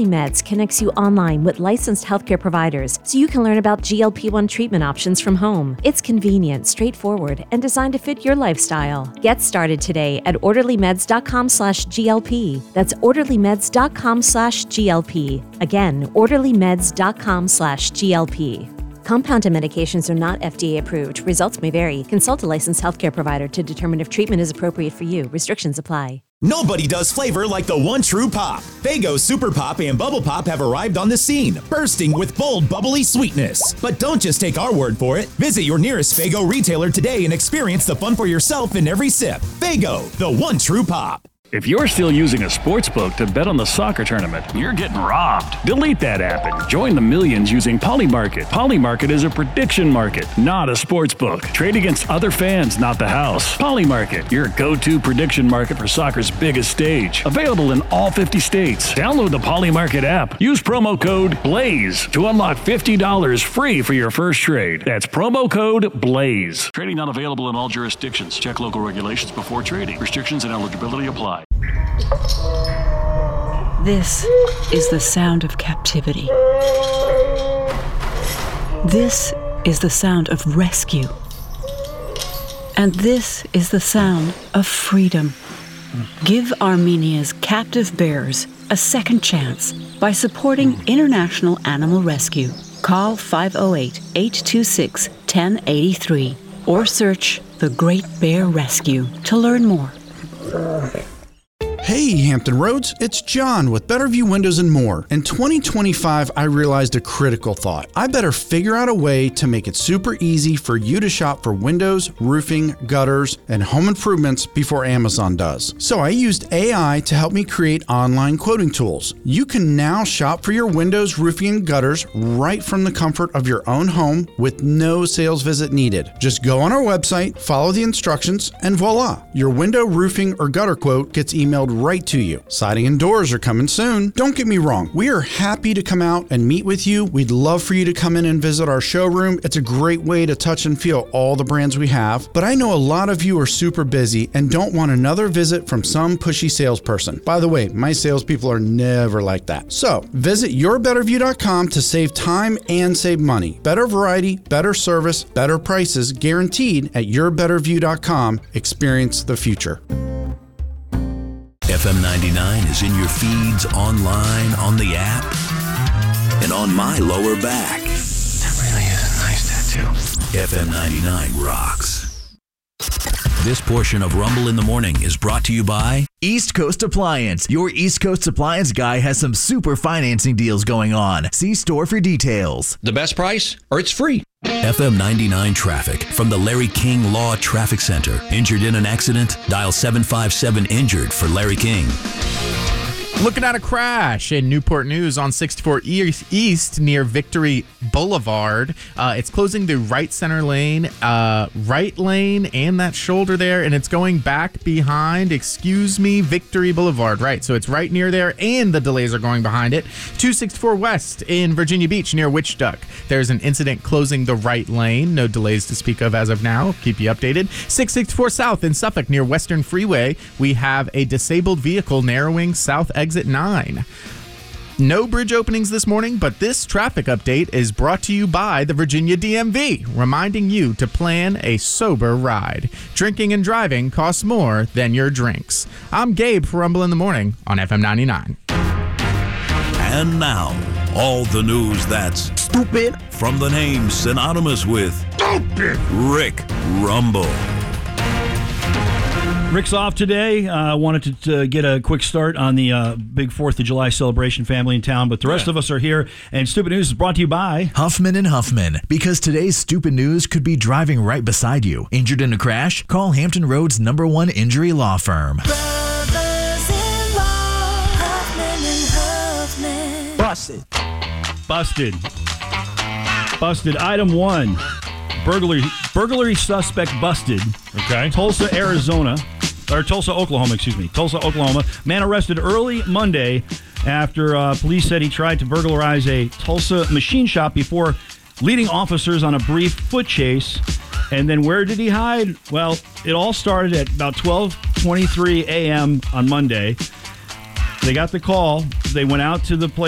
Orderly Meds connects you online with licensed healthcare providers so you can learn about GLP-1 treatment options from home. It's convenient, straightforward, and designed to fit your lifestyle. Get started today at orderlymeds.com/GLP. That's orderlymeds.com/GLP. Again, orderlymeds.com/GLP. Compounded medications are not FDA approved. Results may vary. Consult a licensed healthcare provider to determine if treatment is appropriate for you. Restrictions apply. Nobody does flavor like the one true pop. Faygo Super Pop and Bubble Pop have arrived on the scene, bursting with bold, bubbly sweetness. But don't just take our word for it. Visit your nearest Faygo retailer today and experience the fun for yourself in every sip. Faygo, the one true pop. If you're still using a sportsbook to bet on the soccer tournament, you're getting robbed. Delete that app and join the millions using Polymarket. Polymarket is a prediction market, not a sportsbook. Trade against other fans, not the house. Polymarket, your go-to prediction market for soccer's biggest stage. Available in all 50 states. Download the Polymarket app. Use promo code BLAZE to unlock $50 free for your first trade. That's promo code BLAZE. Trading not available in all jurisdictions. Check local regulations before trading. Restrictions and eligibility apply. This is the sound of captivity. This is the sound of rescue. And this is the sound of freedom. Give Armenia's captive bears a second chance by supporting International Animal Rescue. Call 508-826-1083 or search The Great Bear Rescue to learn more. Hey Hampton Roads, it's John with Better View Windows and More. In 2025, I realized a critical thought. I better figure out a way to make it super easy for you to shop for windows, roofing, gutters, and home improvements before Amazon does. So I used AI to help me create online quoting tools. You can now shop for your windows, roofing, and gutters right from the comfort of your own home with no sales visit needed. Just go on our website, follow the instructions, and voila! Your window, roofing, or gutter quote gets emailed right to you. Siding and doors are coming soon. Don't get me wrong, we are happy to come out and meet with you. We'd love for you to come in and visit our showroom. It's a great way to touch and feel all the brands we have. But I know a lot of you are super busy and don't want another visit from some pushy salesperson. By the way, my salespeople are never like that. So visit yourbetterview.com to save time and save money. Better variety, better service, better prices guaranteed at yourbetterview.com. Experience the future. FM 99 is in your feeds, online, on the app, and on my lower back. That really is a nice tattoo. FM 99 rocks. This portion of Rumble in the Morning is brought to you by East Coast Appliance. Your East Coast Appliance guy has some super financing deals going on. See store for details. The best price, or it's free. FM 99 traffic from the Larry King Law Traffic Center. Injured in an accident? Dial 757-INJURED for Larry King. Looking at a crash in Newport News on 64 East near Victory Boulevard. It's closing the right center lane, right lane, and that shoulder there, and it's going back behind, Victory Boulevard. Right, so it's right near there, and the delays are going behind it. 264 West in Virginia Beach near Witch Duck. There's an incident closing the right lane. No delays to speak of as of now. Keep you updated. 664 South in Suffolk near Western Freeway. We have a disabled vehicle narrowing south exit 9. No bridge openings this morning, but this traffic update is brought to you by the Virginia DMV, reminding you to plan a sober ride. Drinking and driving costs more than your drinks. I'm Gabe for Rumble in the Morning on FM 99. And now, all the news that's stupid from the name synonymous with stupid, Rick Rumble. Rick's off today. Wanted to get a quick start on the big 4th of July celebration family in town, but the rest of us are here, and Stupid News is brought to you by Huffman & Huffman, because today's stupid news could be driving right beside you. Injured in a crash? Call Hampton Roads #1 injury law firm. Busted. Item 1. Burglary suspect busted. Okay. Tulsa, Oklahoma. Tulsa, Oklahoma. Man arrested early Monday after police said he tried to burglarize a Tulsa machine shop before leading officers on a brief foot chase. And then where did he hide? Well, it all started at about 12:23 a.m. on Monday. They got the call. They went out to the place.